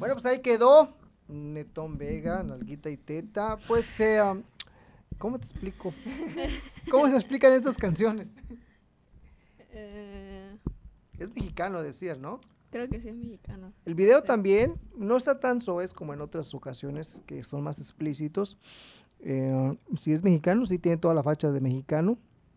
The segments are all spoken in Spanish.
Bueno, pues ahí quedó. Netón Vega, Nalguita y Teta. Pues, ¿cómo te explico? ¿Cómo se explican estas canciones? Eh, Es mexicano, decías, ¿no? Creo que sí es mexicano. El video Sí. también no está tan soez como en otras ocasiones que son más explícitos. Si es mexicano, sí tiene toda la facha de mexicano.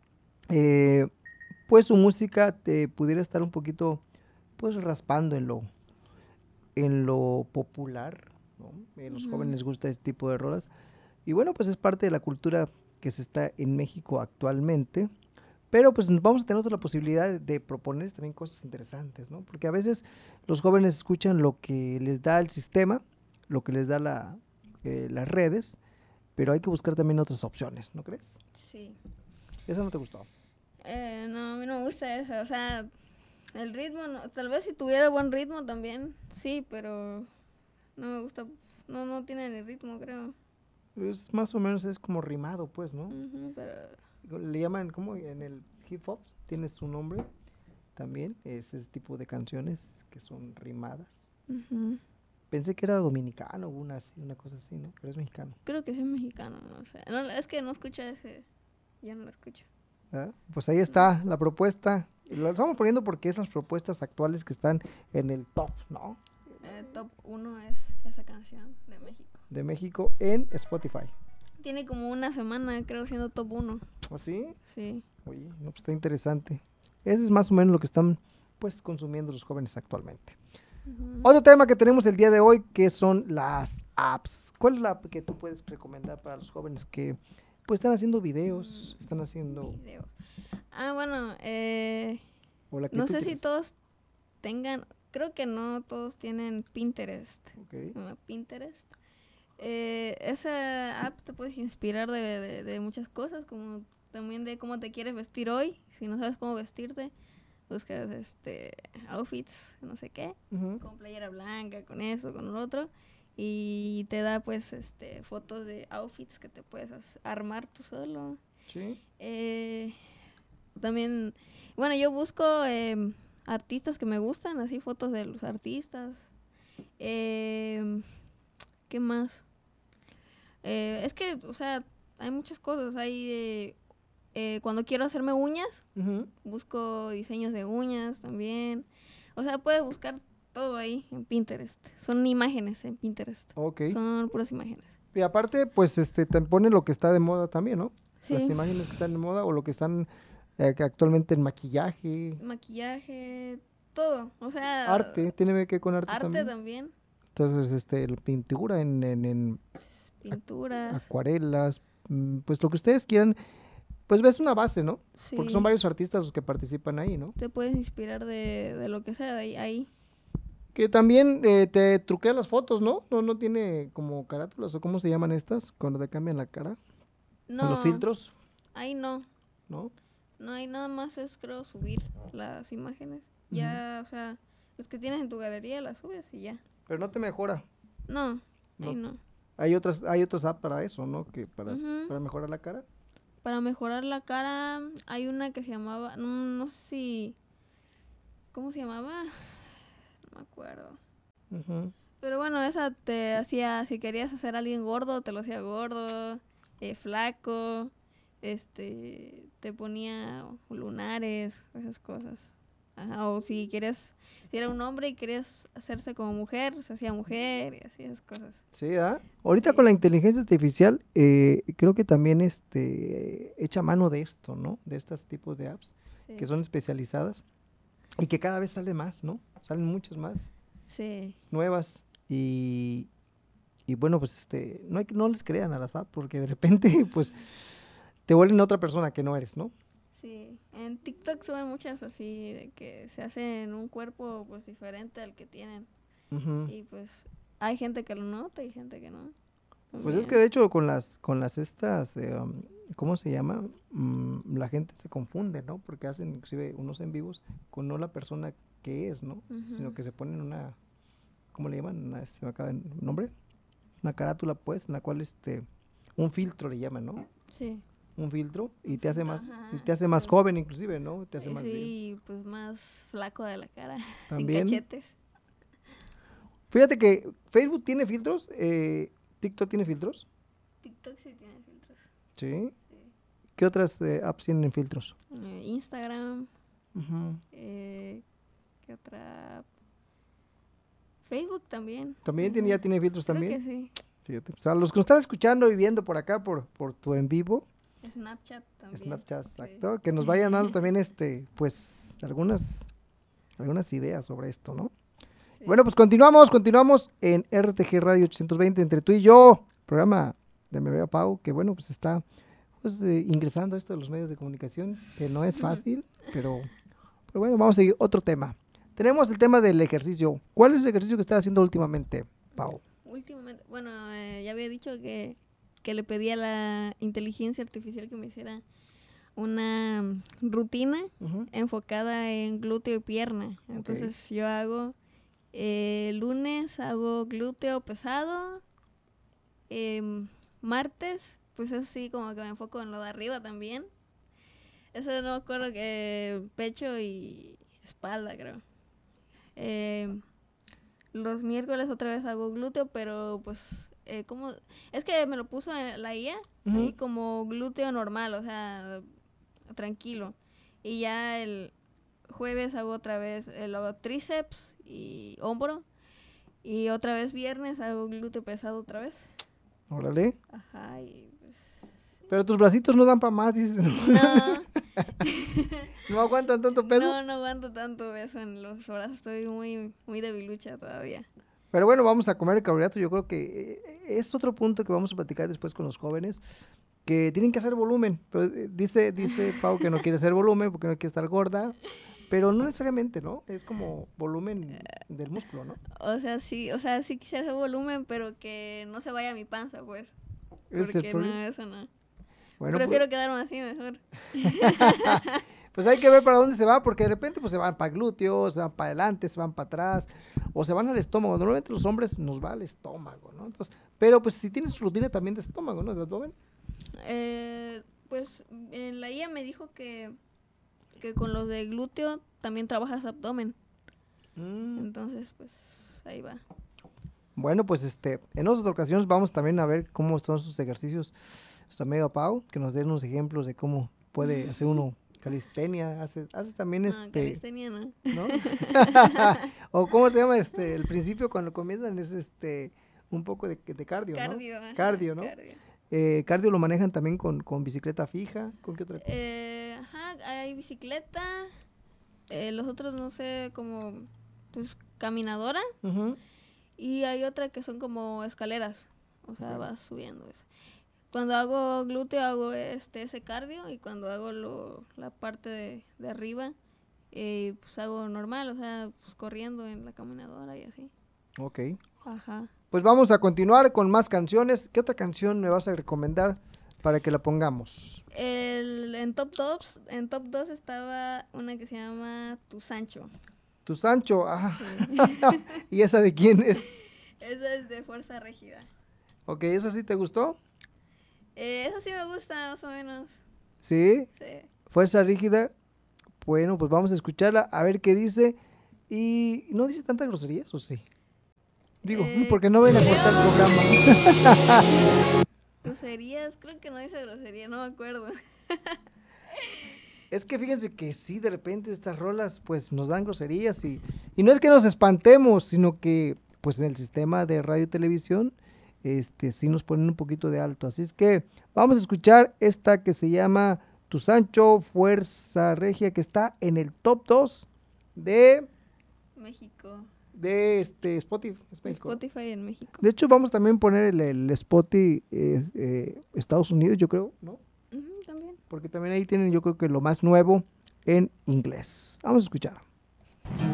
Pues su música te pudiera estar un poquito pues raspando en lo popular, ¿no? A los jóvenes les gusta este tipo de rolas. Y bueno, pues es parte de la cultura que se está en México actualmente. Pero pues vamos a tener otra posibilidad de proponer también cosas interesantes, ¿no? Porque a veces los jóvenes escuchan lo que les da el sistema, lo que les da las redes, pero hay que buscar también otras opciones, ¿no crees? Sí. Eso no te gustó. No, a mí no me gusta eso. O sea, el ritmo, tal vez si tuviera buen ritmo también, sí, pero no me gusta. No, no tiene ni ritmo, creo. Es más o menos es como rimado, pues, ¿no? Pero Le llaman, como en el hip hop, tiene su nombre también, es ese tipo de canciones que son rimadas. Pensé que era dominicano, una cosa así, ¿no? Pero es mexicano. creo que sí es mexicano, no sé. No, es que no escucho ese. Yo no lo escucho. ¿Verdad? Pues ahí está la propuesta. Lo estamos poniendo porque es las propuestas actuales que están en el top, ¿no? Top 1 es esa canción de México. De México en Spotify. Tiene como una semana, creo, siendo top 1. ¿Así? Sí. Oye, no, pues está interesante. Ese es más o menos lo que están pues consumiendo los jóvenes actualmente. Otro tema que tenemos el día de hoy, que son las apps. ¿Cuál es la app que tú puedes recomendar para los jóvenes que pues están haciendo videos, están haciendo... Videos. Bueno, o la que no tú sé si quieras? todos tengan, creo que no todos tienen Pinterest. Ok. Pinterest. Esa app te puedes inspirar de muchas cosas, como también de cómo te quieres vestir hoy. Si no sabes cómo vestirte, buscas outfits, no sé qué, Ujú. con playera blanca, con eso, con lo otro, y te da pues fotos de outfits que te puedes armar tú solo. Sí. También, bueno, yo busco artistas que me gustan, así fotos de los artistas. ¿Qué más? Es que, o sea, hay muchas cosas. Hay cuando quiero hacerme uñas, Ujú. busco diseños de uñas también. O sea, puedes buscar todo ahí en Pinterest. Son imágenes en Pinterest. Ok. Son puras imágenes. Y aparte, pues te pone lo que está de moda también, ¿no? Las Sí. imágenes que están de moda o lo que están que actualmente en maquillaje, Maquillaje, todo. O sea, arte, tiene que ver con arte arte también. también. Entonces, pintura en Pinturas. acuarelas, pues lo que ustedes quieran, pues ves una base, ¿no? Porque son Sí. varios artistas los que participan ahí, ¿no? Te puedes inspirar de lo que sea de ahí. Que también te truquea las fotos, ¿no? No tiene como carátulas o cómo se llaman estas, cuando te cambian la cara, con los No, filtros, ahí no. ¿no? No, ahí nada más es, creo, subir las imágenes. Ujú. Ya, o sea, los que tienes en tu galería las subes y ya. Pero no te mejora. No, ahí No. no. Hay otras apps para eso, ¿no? Que Ujú. para mejorar la cara. Para mejorar la cara, hay una que se llamaba, no sé si, ¿cómo se llamaba? No me acuerdo. Ujú. Pero bueno, esa te hacía, si querías hacer a alguien gordo, te lo hacía gordo, flaco, te ponía lunares, esas cosas. Ajá, o si querías, si era un hombre y querías hacerse como mujer, se hacía mujer y así esas cosas. Sí, ¿ah? Ahorita Sí. con la inteligencia artificial, creo que también echa mano de esto, ¿no? De estos tipos de apps que Sí. son especializadas y que cada vez sale más, ¿no? Salen muchas más Sí. nuevas y bueno, pues no les crean a las apps porque de repente, pues, te vuelven otra persona que no eres, ¿no? Sí, en TikTok suben muchas así de que se hacen un cuerpo pues diferente al que tienen Ujú. y pues hay gente que lo nota y gente que no. Pues es que También. de hecho con las estas, ¿cómo se llama? La gente se confunde, ¿no? Porque hacen inclusive unos en vivos con no la persona que es, ¿no? Sino que se ponen ¿cómo le llaman? Se me acaba el nombre. Una carátula, pues, en la cual un filtro le llaman, ¿no? Sí. Un filtro y Un te hace filtro, más, ajá. y te hace más joven inclusive, ¿no? Te hace más bien. Sí, pues más flaco de la cara, sin También, cachetes. Fíjate que Facebook tiene filtros, TikTok tiene filtros. TikTok sí tiene filtros. Sí. Sí. ¿Qué otras apps tienen filtros? Instagram. Ujú. ¿Qué otra? Facebook también. También ya tiene filtros Creo también. que sí. Fíjate. O sea, los que nos están escuchando y viendo por acá, por tu en vivo, Snapchat también. Snapchat, Sí. exacto, que nos vayan dando también pues algunas ideas sobre esto, ¿no? Sí. Bueno, pues continuamos en RTG Radio 820 entre tú y yo, programa de Me Veo Pau, que bueno, pues está pues ingresando a esto de los medios de comunicación, que no es fácil, pero bueno, vamos a seguir otro tema. Tenemos el tema del ejercicio. ¿Cuál es el ejercicio que estás haciendo últimamente, Pau? Últimamente, bueno, ya había dicho que le pedí a la inteligencia artificial que me hiciera una rutina enfocada en glúteo y pierna. Entonces yo hago lunes hago glúteo pesado, martes pues eso sí como que me enfoco en lo de arriba también. Eso no me acuerdo que pecho y espalda creo. Los miércoles otra vez hago glúteo, pero pues como es que me lo puso en la IA ahí como glúteo normal, o sea, tranquilo. Y ya el jueves hago otra vez luego tríceps y hombro. Y otra vez viernes hago glúteo pesado otra vez. Órale. Ajá, y pues... Pero tus bracitos no dan para más, dices. No. ¿No aguantan tanto peso? No aguanto tanto peso en los brazos. Estoy muy debilucha todavía. Pero bueno, vamos a comer el carbohidrato. Yo creo que es otro punto que vamos a platicar después con los jóvenes, que tienen que hacer volumen. Pero dice Pau que no quiere hacer volumen porque no quiere estar gorda. Pero no necesariamente, ¿no? Es como volumen del músculo, ¿no? O sea, sí quisiera hacer volumen, pero que no se vaya a mi panza, pues. Porque no, eso no. Bueno, prefiero quedarme así mejor. Pues hay que ver para dónde se va, porque de repente pues se van para glúteos, se van para adelante, se van para atrás, o se van al estómago. Normalmente los hombres nos va al estómago, ¿no? Entonces, pero pues si tienes rutina también de estómago, ¿no? ¿De abdomen? Pues en la IA me dijo que con los de glúteo también trabajas abdomen. Entonces, pues ahí va. Bueno, pues en otras ocasiones vamos también a ver cómo son sus ejercicios. Nuestra amiga Pau, que nos den unos ejemplos de cómo puede hacer uno calistenia. Haces también calistenia no. ¿no? O cómo se llama el principio cuando comienzan es un poco de cardio, ¿no? Cardio, ¿no? Cardio lo manejan también con bicicleta fija. ¿Con qué otra cosa? Hay bicicleta. Los otros no sé, como pues caminadora. Y hay otra que son como escaleras. O sea, vas subiendo eso. Cuando hago glúteo hago ese cardio, y cuando hago la parte de arriba pues hago normal, o sea, pues corriendo en la caminadora y así. Ok. Ajá. Pues vamos a continuar con más canciones. ¿Qué otra canción me vas a recomendar para que la pongamos? En top 2 estaba una que se llama Tu Sancho. Tu Sancho, sí. ¿Y esa de quién es? Esa es de Fuerza Régida. Ok, ¿esa sí te gustó? Esa sí me gusta, más o menos. ¿Sí? Sí. Fuerza Rígida. Bueno, pues vamos a escucharla, a ver qué dice. ¿Y no dice tantas groserías o sí? Digo, porque no ven a cortar el programa. Groserías, creo que no dice grosería, no me acuerdo. Es que fíjense que sí, de repente estas rolas pues nos dan groserías y no es que nos espantemos, sino que pues en el sistema de radio y televisión sí nos ponen un poquito de alto. Así es que vamos a escuchar esta que se llama Tu Sancho, Fuerza Regia, que está en el top 2 de México. De Spotify. Spotify en México. De hecho, vamos también a poner el Spotify Estados Unidos, yo creo, ¿no? También. Porque también ahí tienen, yo creo que lo más nuevo en inglés. Vamos a escuchar.